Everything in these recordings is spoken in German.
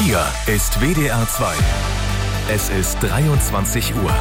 Hier ist WDR 2. Es ist 23 Uhr.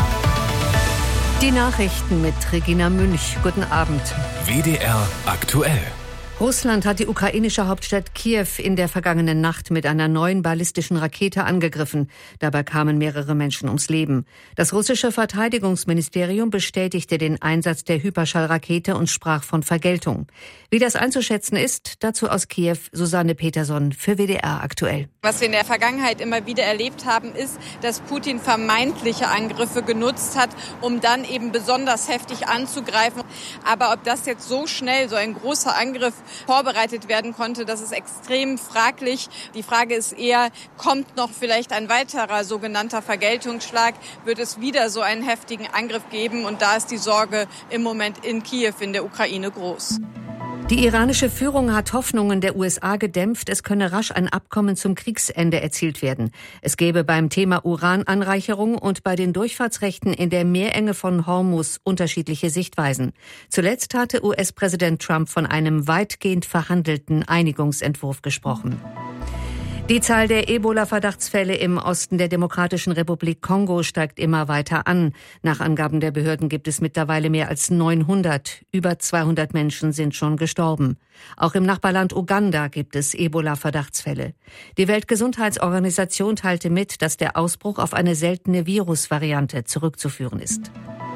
Die Nachrichten mit Regina Münch. Guten Abend. WDR aktuell. Russland hat die ukrainische Hauptstadt Kiew in der vergangenen Nacht mit einer neuen ballistischen Rakete angegriffen. Dabei kamen mehrere Menschen ums Leben. Das russische Verteidigungsministerium bestätigte den Einsatz der Hyperschallrakete und sprach von Vergeltung. Wie das einzuschätzen ist, dazu aus Kiew Susanne Peterson für WDR aktuell. Was wir in der Vergangenheit immer wieder erlebt haben, ist, dass Putin vermeintliche Angriffe genutzt hat, um dann eben besonders heftig anzugreifen. Aber ob das jetzt so schnell, so ein großer Angriff vorbereitet werden konnte, das ist extrem fraglich. Die Frage ist eher, kommt noch vielleicht ein weiterer sogenannter Vergeltungsschlag? Wird es wieder so einen heftigen Angriff geben? Und da ist die Sorge im Moment in Kiew in der Ukraine groß. Die iranische Führung hat Hoffnungen der USA gedämpft, es könne rasch ein Abkommen zum Kriegsende erzielt werden. Es gebe beim Thema Urananreicherung und bei den Durchfahrtsrechten in der Meerenge von Hormuz unterschiedliche Sichtweisen. Zuletzt hatte US-Präsident Trump von einem weitgehend verhandelten Einigungsentwurf gesprochen. Die Zahl der Ebola-Verdachtsfälle im Osten der Demokratischen Republik Kongo steigt immer weiter an. Nach Angaben der Behörden gibt es mittlerweile mehr als 900. Über 200 Menschen sind schon gestorben. Auch im Nachbarland Uganda gibt es Ebola-Verdachtsfälle. Die Weltgesundheitsorganisation teilte mit, dass der Ausbruch auf eine seltene Virusvariante zurückzuführen ist.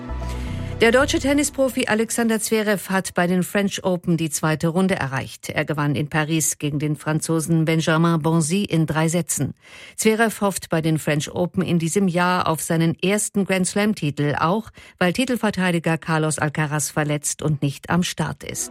Der deutsche Tennisprofi Alexander Zverev hat bei den French Open die zweite Runde erreicht. Er gewann in Paris gegen den Franzosen Benjamin Bonzi in 3 Sätzen. Zverev hofft bei den French Open in diesem Jahr auf seinen ersten Grand-Slam-Titel, auch weil Titelverteidiger Carlos Alcaraz verletzt und nicht am Start ist.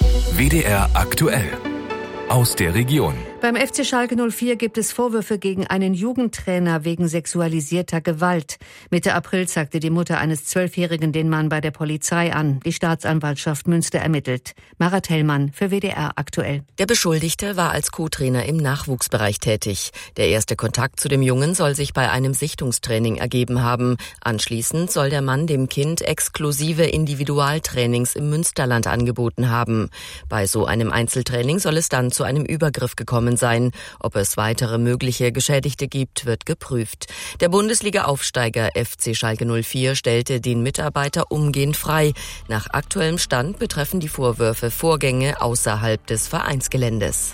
WDR aktuell. Aus der Region. Beim FC Schalke 04 gibt es Vorwürfe gegen einen Jugendtrainer wegen sexualisierter Gewalt. Mitte April zeigte die Mutter eines 12-Jährigen den Mann bei der Polizei an. Die Staatsanwaltschaft Münster ermittelt. Marat Hellmann für WDR aktuell. Der Beschuldigte war als Co-Trainer im Nachwuchsbereich tätig. Der erste Kontakt zu dem Jungen soll sich bei einem Sichtungstraining ergeben haben. Anschließend soll der Mann dem Kind exklusive Individualtrainings im Münsterland angeboten haben. Bei so einem Einzeltraining soll es dann zu einem Übergriff gekommen sein. Ob es weitere mögliche Geschädigte gibt, wird geprüft. Der Bundesliga-Aufsteiger FC Schalke 04 stellte den Mitarbeiter umgehend frei. Nach aktuellem Stand betreffen die Vorwürfe Vorgänge außerhalb des Vereinsgeländes.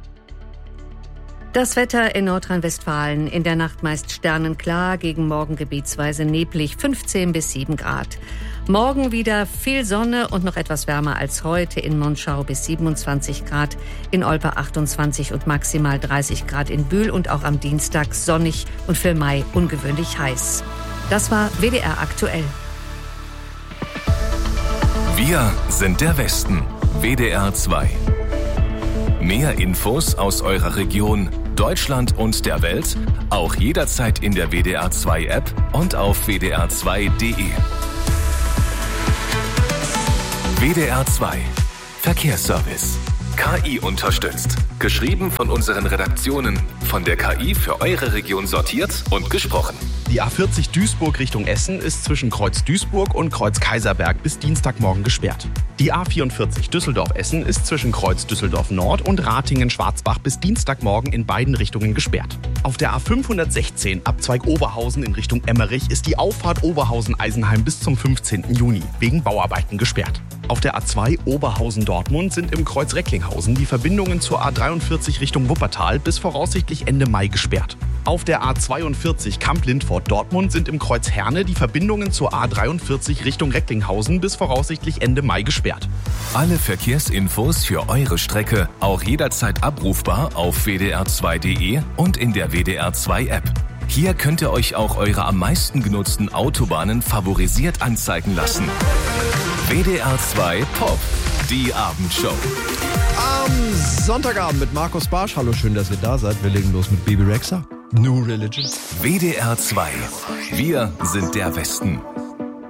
Das Wetter in Nordrhein-Westfalen. In der Nacht meist sternenklar, gegen Morgen gebietsweise neblig, 15 bis 7 Grad. Morgen wieder viel Sonne und noch etwas wärmer als heute. In Monschau bis 27 Grad, in Olpe 28 und maximal 30 Grad in Bühl und auch am Dienstag sonnig und für Mai ungewöhnlich heiß. Das war WDR aktuell. Wir sind der Westen. WDR 2. Mehr Infos aus eurer Region, Deutschland und der Welt, auch jederzeit in der WDR 2 App und auf wdr2.de. WDR 2 Verkehrsservice. KI unterstützt. Geschrieben von unseren Redaktionen. Von der KI für eure Region sortiert und gesprochen. Die A40 Duisburg Richtung Essen ist zwischen Kreuz Duisburg und Kreuz Kaiserberg bis Dienstagmorgen gesperrt. Die A44 Düsseldorf-Essen ist zwischen Kreuz Düsseldorf Nord und Ratingen-Schwarzbach bis Dienstagmorgen in beiden Richtungen gesperrt. Auf der A516 Abzweig Oberhausen in Richtung Emmerich ist die Auffahrt Oberhausen-Eisenheim bis zum 15. Juni wegen Bauarbeiten gesperrt. Auf der A2 Oberhausen-Dortmund sind im Kreuz Recklinghausen die Verbindungen zur A43 Richtung Wuppertal bis voraussichtlich Ende Mai gesperrt. Auf der A42 Kamp-Lindfort-Dortmund sind im Kreuz Herne die Verbindungen zur A43 Richtung Recklinghausen bis voraussichtlich Ende Mai gesperrt. Alle Verkehrsinfos für eure Strecke auch jederzeit abrufbar auf wdr2.de und in der WDR 2 App. Hier könnt ihr euch auch eure am meisten genutzten Autobahnen favorisiert anzeigen lassen. WDR 2 Pop, die Abendshow. Am Sonntagabend mit Markus Barsch. Hallo, schön, dass ihr da seid. Wir legen los mit Baby Rexha. New Religion. WDR 2. Wir sind der Westen.